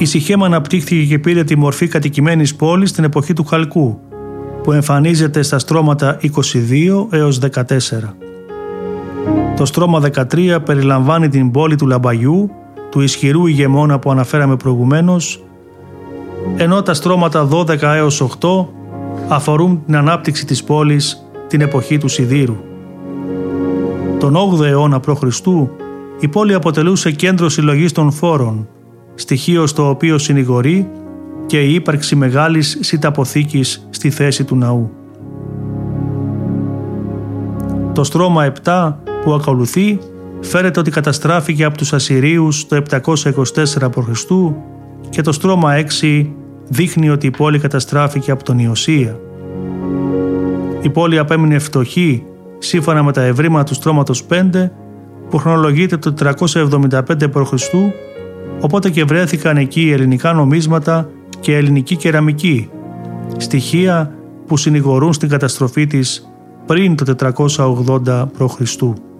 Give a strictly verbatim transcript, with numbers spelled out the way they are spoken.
Η Σιχέμ αναπτύχθηκε και πήρε τη μορφή κατοικημένης πόλης στην εποχή του Χαλκού, που εμφανίζεται στα στρώματα είκοσι δύο έως δεκατέσσερα. Το στρώμα δεκατρία περιλαμβάνει την πόλη του Λαμπαγιού, του ισχυρού ηγεμόνα που αναφέραμε προηγουμένως, ενώ τα στρώματα δώδεκα έως οκτώ αφορούν την ανάπτυξη της πόλης την εποχή του Σιδήρου. Τον όγδοο αιώνα π.Χ. η πόλη αποτελούσε κέντρο συλλογής των φόρων, στοιχείο στο οποίο συνηγορεί και η ύπαρξη μεγάλης σιταποθήκης στη θέση του ναού. Το στρώμα επτά που ακολουθεί φέρεται ότι καταστράφηκε από τους Ασσυρίους το επτακόσια είκοσι τέσσερα π.Χ. και το στρώμα έξι δείχνει ότι η πόλη καταστράφηκε από τον Ιωσία. Η πόλη απέμεινε φτωχή σύμφωνα με τα ευρήματα του στρώματος πέντε που χρονολογείται το τετρακόσια εβδομήντα πέντε π.Χ., οπότε και βρέθηκαν εκεί ελληνικά νομίσματα και ελληνική κεραμική, στοιχεία που συνηγορούν στην καταστροφή της πριν το τετρακόσια ογδόντα π.Χ.